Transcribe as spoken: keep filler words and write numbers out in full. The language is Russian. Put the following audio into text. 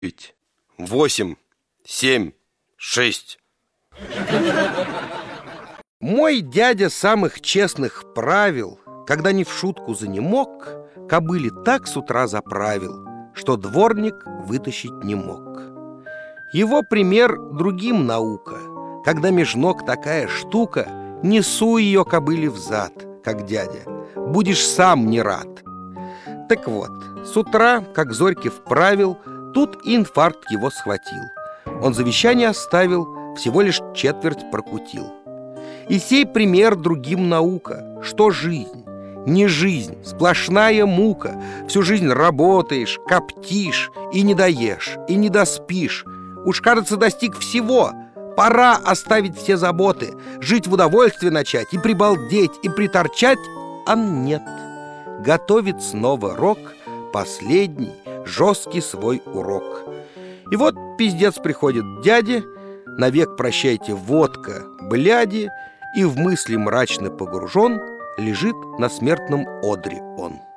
девять, восемь, семь, шесть. Мой дядя самых честных правил, когда не в шутку занемог, кобыле так с утра заправил, что дворник вытащить не мог. Его пример другим наука. Когда меж ног такая штука, не суй ее кобыле взад, как дядя, будешь сам не рад. Так вот, с утра, как Зорьке вправил, тут инфаркт его схватил. Он завещание оставил, всего лишь четверть прокутил. И сей пример другим наука, что жизнь не жизнь, сплошная мука. Всю жизнь работаешь, коптишь, и не доешь, и не доспишь. Уж, кажется, достиг всего. Пора оставить все заботы, жить в удовольствие начать, и прибалдеть, и приторчать. А нет, готовит снова рок, последний, жесткий свой урок. И вот пиздец приходит к дяде, навек прощайте водка, бляди, и в мысли мрачно погружен лежит на смертном одре он.